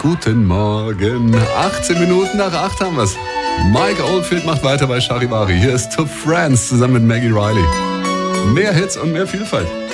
Guten Morgen. 18 Minuten nach 8 haben wir's. Mike Oldfield macht weiter bei Charivari. Hier ist To Friends zusammen mit Maggie Riley. Mehr Hits und mehr Vielfalt.